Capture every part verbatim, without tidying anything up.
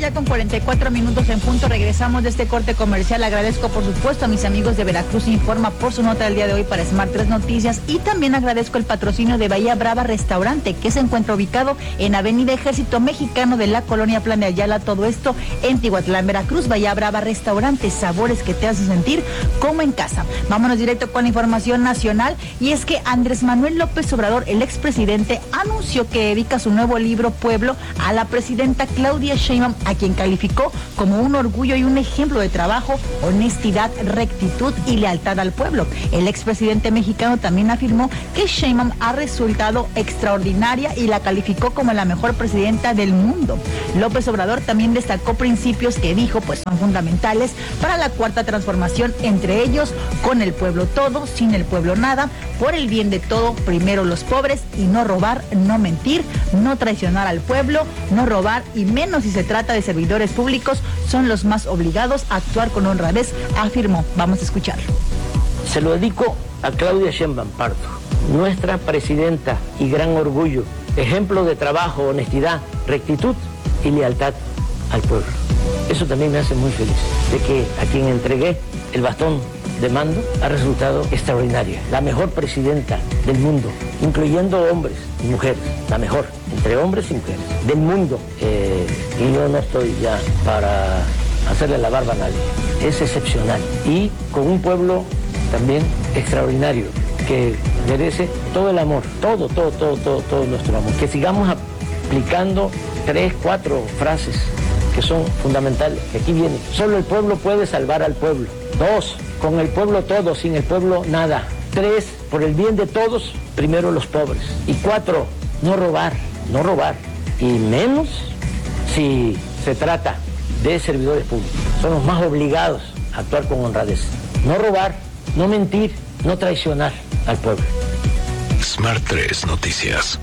ya con cuarenta y cuatro minutos en punto. Regresamos de este corte comercial. Agradezco, por supuesto, a mis amigos de Veracruz Informa por su nota del día de hoy para Smart tres Noticias. Y también agradezco el patrocinio de Bahía Brava Restaurante, que se encuentra ubicado en Avenida Ejército Mexicano de la Colonia Plan de Ayala. Todo esto en Tihuatlán, Veracruz. Bahía Brava Restaurante, sabores que te hacen sentir como en casa. Vámonos directo con la información nacional. Y es que Andrés Manuel López Obrador, el expresidente, anunció que dedica su nuevo libro Pueblo a la presidenta Claudia Sheinbaum, a quien calificó como un orgullo y un ejemplo de trabajo, honestidad, rectitud y lealtad al pueblo. El expresidente mexicano también afirmó que Sheinbaum ha resultado extraordinaria y la calificó como la mejor presidenta del mundo. López Obrador también destacó principios que dijo pues son fundamentales para la cuarta transformación, entre ellos con el pueblo todo, sin el pueblo nada, por el bien de todo, primero los pobres y no robar, no mentir, no traicionar al pueblo, no robar y menos si se trata de servidores públicos, son los más obligados a actuar con honradez, afirmó. Vamos a escucharlo. Se lo dedico a Claudia Sheinbaum Pardo, nuestra presidenta y gran orgullo, ejemplo de trabajo, honestidad, rectitud y lealtad al pueblo. Eso también me hace muy feliz, de que a quien entregué el bastón de mando ha resultado extraordinaria, la mejor presidenta del mundo, incluyendo hombres y mujeres, la mejor, entre hombres y mujeres, del mundo. Eh, y yo no estoy ya para hacerle la barba a nadie, es excepcional y con un pueblo también extraordinario, que merece todo el amor, todo, todo, todo, todo, todo nuestro amor. Que sigamos aplicando tres, cuatro frases que son fundamentales, que aquí viene. Solo el pueblo puede salvar al pueblo. Dos, con el pueblo todo, sin el pueblo nada. Tres, por el bien de todos, primero los pobres. Y cuatro, no robar, no robar. Y menos si se trata de servidores públicos. Son los más obligados a actuar con honradez. No robar, no mentir, no traicionar al pueblo. Smart tres Noticias.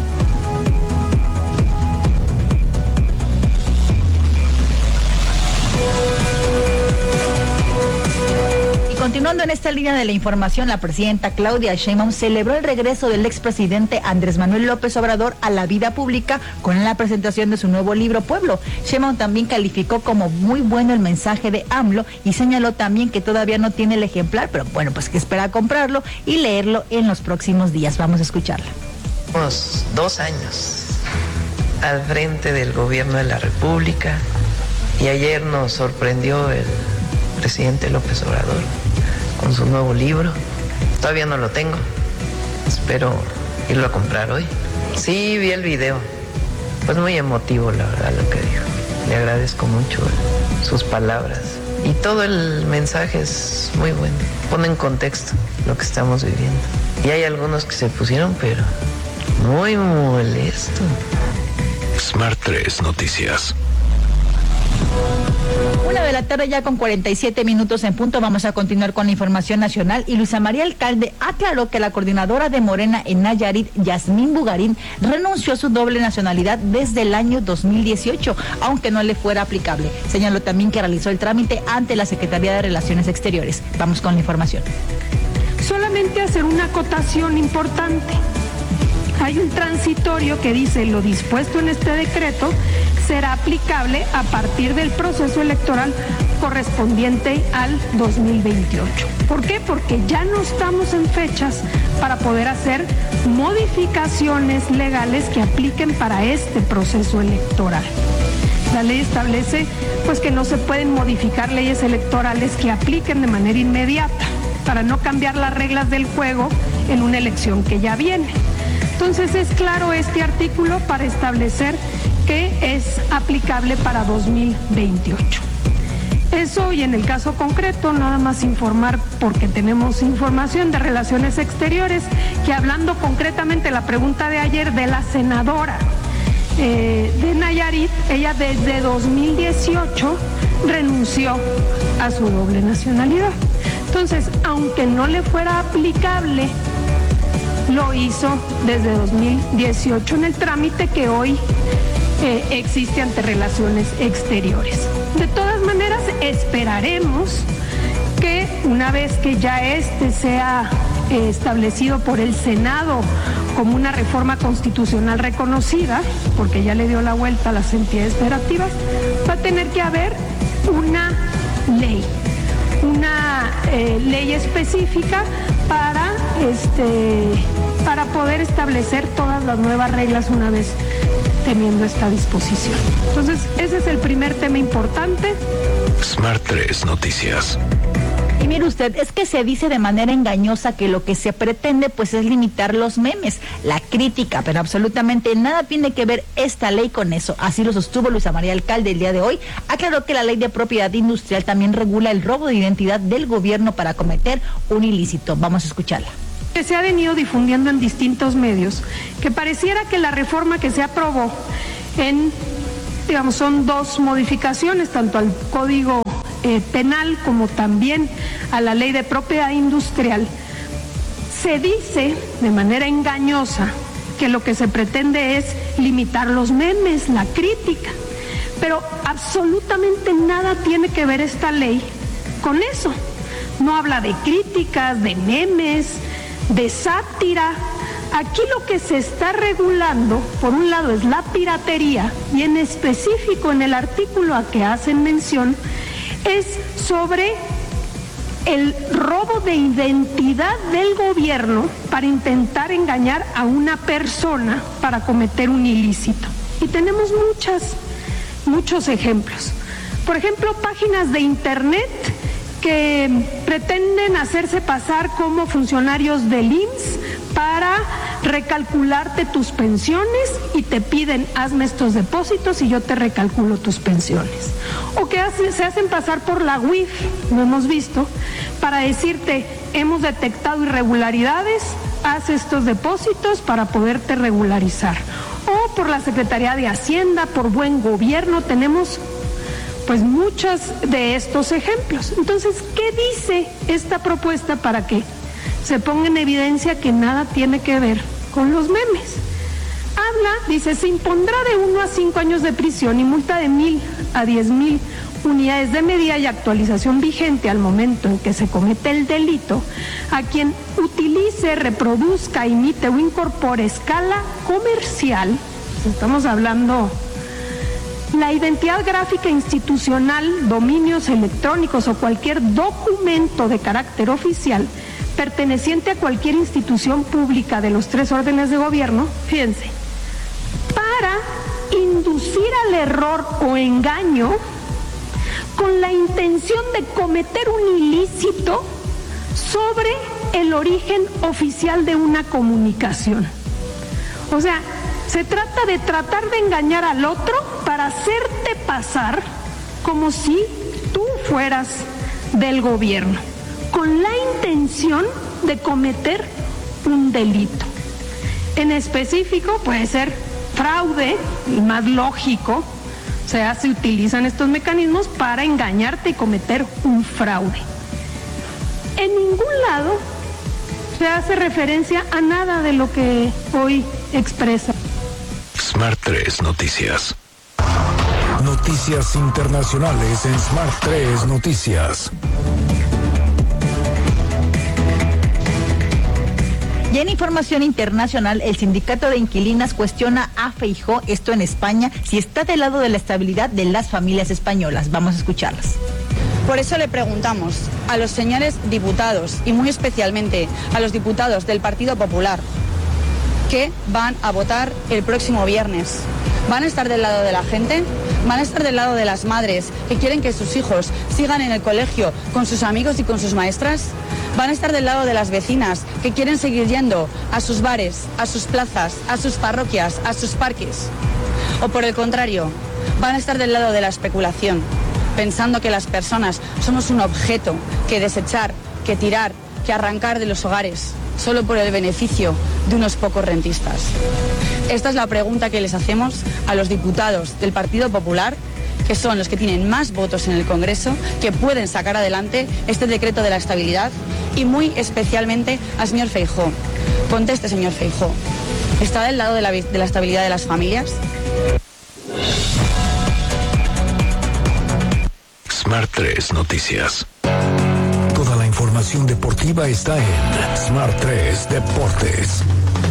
Continuando en esta línea de la información, la presidenta Claudia Sheinbaum celebró el regreso del expresidente Andrés Manuel López Obrador a la vida pública con la presentación de su nuevo libro Pueblo. Sheinbaum también calificó como muy bueno el mensaje de AMLO y señaló también que todavía no tiene el ejemplar, pero bueno, pues que espera comprarlo y leerlo en los próximos días. Vamos a escucharla. Unos dos años al frente del gobierno de la República y ayer nos sorprendió el presidente López Obrador con su nuevo libro. Todavía no lo tengo, espero irlo a comprar hoy. Sí, vi el video, pues muy emotivo la verdad lo que dijo. Le agradezco mucho sus palabras y todo el mensaje es muy bueno, pone en contexto lo que estamos viviendo. Y hay algunos que se pusieron pero muy molesto. Smart tres Noticias. Una de la tarde ya con cuarenta y siete minutos en punto. Vamos a continuar con la información nacional y Luisa María Alcalde aclaró que la coordinadora de Morena en Nayarit, Yasmín Bugarín, renunció a su doble nacionalidad desde el año dos mil dieciocho, aunque no le fuera aplicable. Señaló también que realizó el trámite ante la Secretaría de Relaciones Exteriores. Vamos con la información. Solamente hacer una acotación importante. Hay un transitorio que dice lo dispuesto en este decreto será aplicable a partir del proceso electoral correspondiente al dos mil veintiocho. ¿Por qué? Porque ya no estamos en fechas para poder hacer modificaciones legales que apliquen para este proceso electoral. La ley establece pues que no se pueden modificar leyes electorales que apliquen de manera inmediata para no cambiar las reglas del juego en una elección que ya viene. Entonces es claro este artículo para establecer que es aplicable para dos mil veintiocho. Eso, y en el caso concreto, nada más informar, porque tenemos información de Relaciones Exteriores, que hablando concretamente de la pregunta de ayer de la senadora eh, de Nayarit, ella desde dos mil dieciocho renunció a su doble nacionalidad. Entonces, aunque no le fuera aplicable, lo hizo desde dos mil dieciocho en el trámite que hoy eh, existe ante Relaciones Exteriores. De todas maneras, esperaremos que una vez que ya este sea eh, establecido por el Senado como una reforma constitucional reconocida, porque ya le dio la vuelta a las entidades federativas, va a tener que haber una ley, una eh, ley específica para, este, para poder establecer todas las nuevas reglas una vez teniendo esta disposición. Entonces, ese es el primer tema importante. Smart tres Noticias. Y mire usted, es que se dice de manera engañosa que lo que se pretende pues es limitar los memes, la crítica, pero absolutamente nada tiene que ver esta ley con eso. Así lo sostuvo Luisa María Alcalde el día de hoy. Aclaró que la ley de propiedad industrial también regula el robo de identidad del gobierno para cometer un ilícito. Vamos a escucharla. Se ha venido difundiendo en distintos medios que pareciera que la reforma que se aprobó en, digamos, son dos modificaciones, tanto al Código eh, Penal como también a la Ley de Propiedad Industrial. Se dice de manera engañosa que lo que se pretende es limitar los memes, la crítica, pero absolutamente nada tiene que ver esta ley con eso. No habla de críticas, de memes, de sátira. Aquí lo que se está regulando, por un lado, es la piratería, y en específico en el artículo a que hacen mención, es sobre el robo de identidad del gobierno para intentar engañar a una persona para cometer un ilícito. Y tenemos muchas, muchos ejemplos. Por ejemplo, páginas de internet que pretenden hacerse pasar como funcionarios del I M S S para recalcularte tus pensiones y te piden, hazme estos depósitos y yo te recalculo tus pensiones. O que hace, se hacen pasar por la U I F, lo hemos visto, para decirte, hemos detectado irregularidades, haz estos depósitos para poderte regularizar. O por la Secretaría de Hacienda, por Buen Gobierno, tenemos pues muchos de estos ejemplos. Entonces, ¿qué dice esta propuesta para que se ponga en evidencia que nada tiene que ver con los memes? Habla, dice, se impondrá de uno a cinco años de prisión y multa de mil a diez mil unidades de medida y actualización vigente al momento en que se comete el delito a quien utilice, reproduzca, imite o incorpore a escala comercial. Estamos hablando la identidad gráfica institucional, dominios electrónicos o cualquier documento de carácter oficial perteneciente a cualquier institución pública de los tres órdenes de gobierno, fíjense, para inducir al error o engaño con la intención de cometer un ilícito sobre el origen oficial de una comunicación. O sea, se trata de tratar de engañar al otro para hacerte pasar como si tú fueras del gobierno, con la intención de cometer un delito. En específico puede ser fraude, el más lógico, o sea, se utilizan estos mecanismos para engañarte y cometer un fraude. En ningún lado se hace referencia a nada de lo que hoy expresa. Smart tres Noticias. Noticias internacionales en Smart tres Noticias. Y en información internacional, el sindicato de inquilinas cuestiona a Feijóo, esto en España, si está del lado de la estabilidad de las familias españolas. Vamos a escucharlas. Por eso le preguntamos a los señores diputados, y muy especialmente a los diputados del Partido Popular, ¿qué van a votar el próximo viernes? ¿Van a estar del lado de la gente? ¿Van a estar del lado de las madres que quieren que sus hijos sigan en el colegio con sus amigos y con sus maestras? ¿Van a estar del lado de las vecinas que quieren seguir yendo a sus bares, a sus plazas, a sus parroquias, a sus parques? ¿O por el contrario, van a estar del lado de la especulación, pensando que las personas somos un objeto que desechar, que tirar, que arrancar de los hogares, solo por el beneficio de unos pocos rentistas? Esta es la pregunta que les hacemos a los diputados del Partido Popular, que son los que tienen más votos en el Congreso, que pueden sacar adelante este decreto de la estabilidad, y muy especialmente al señor Feijóo. Conteste, señor Feijóo, ¿está del lado de la, de la estabilidad de las familias? Smart tres Noticias. Toda la información información deportiva está en Smart tres Deportes.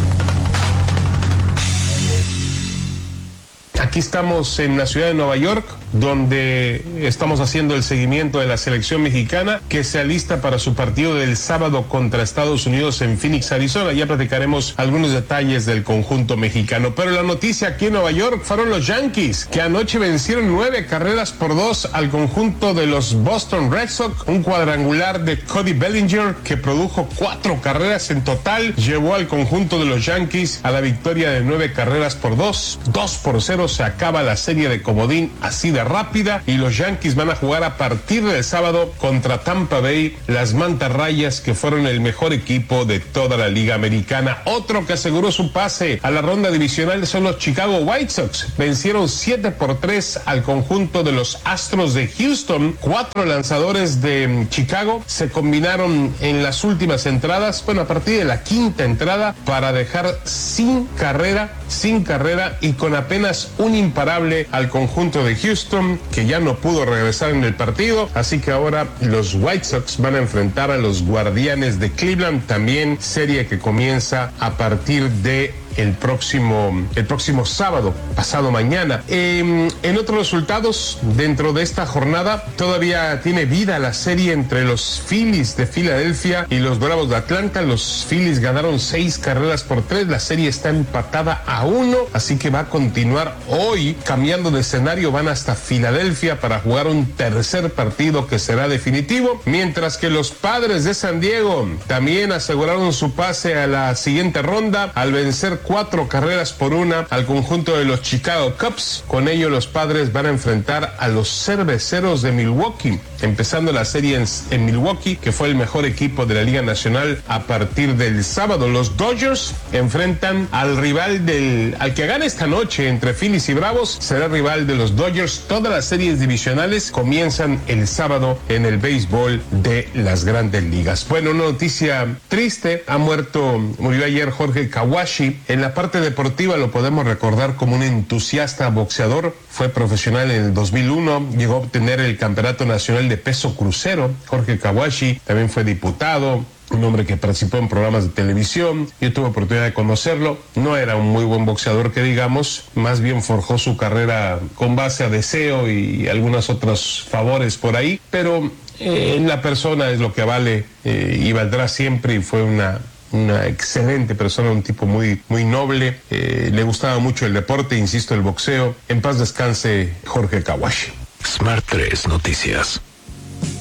Aquí estamos en la ciudad de Nueva York, donde estamos haciendo el seguimiento de la selección mexicana que se alista para su partido del sábado contra Estados Unidos en Phoenix, Arizona. Ya platicaremos algunos detalles del conjunto mexicano. Pero la noticia aquí en Nueva York fueron los Yankees, que anoche vencieron nueve carreras por dos al conjunto de los Boston Red Sox. Un cuadrangular de Cody Bellinger que produjo cuatro carreras en total llevó al conjunto de los Yankees a la victoria de nueve carreras por dos. Dos por cero se acaba la serie de comodín así de rápida y los Yankees van a jugar a partir del sábado contra Tampa Bay, las mantarrayas que fueron el mejor equipo de toda la liga americana. Otro que aseguró su pase a la ronda divisional son los Chicago White Sox. Vencieron siete por tres al conjunto de los Astros de Houston. Cuatro lanzadores de Chicago se combinaron en las últimas entradas, bueno, a partir de la quinta entrada, para dejar sin carrera, sin carrera y con apenas un imparable al conjunto de Houston, que ya no pudo regresar en el partido. Así que ahora los White Sox van a enfrentar a los Guardianes de Cleveland, también serie que comienza a partir de el próximo, el próximo sábado, pasado mañana. Eh, en otros resultados, dentro de esta jornada, todavía tiene vida la serie entre los Phillies de Filadelfia y los Bravos de Atlanta. Los Phillies ganaron seis carreras por tres, la serie está empatada a uno, así que va a continuar hoy, cambiando de escenario, van hasta Filadelfia para jugar un tercer partido que será definitivo, mientras que los Padres de San Diego también aseguraron su pase a la siguiente ronda al vencer cuatro carreras por una al conjunto de los Chicago Cubs. Con ello los Padres van a enfrentar a los Cerveceros de Milwaukee, empezando la serie en, en Milwaukee, que fue el mejor equipo de la Liga Nacional a partir del sábado. Los Dodgers enfrentan al rival del, al que gane esta noche entre Phillies y Bravos, será rival de los Dodgers. Todas las series divisionales comienzan el sábado en el béisbol de las Grandes Ligas. Bueno, una noticia triste, ha muerto, murió ayer Jorge Kawashi. En la parte deportiva lo podemos recordar como un entusiasta boxeador. Fue profesional en el dos mil uno, llegó a obtener el campeonato nacional de peso crucero. Jorge Kawashi también fue diputado, un hombre que participó en programas de televisión. Yo tuve oportunidad de conocerlo. No era un muy buen boxeador que digamos, más bien forjó su carrera con base a deseo y algunos otros favores por ahí, pero eh, en la persona es lo que vale eh, y valdrá siempre, y fue una una excelente persona, un tipo muy, muy noble, eh, le gustaba mucho el deporte, insisto, el boxeo. En paz descanse Jorge Kawashi. Smart tres Noticias.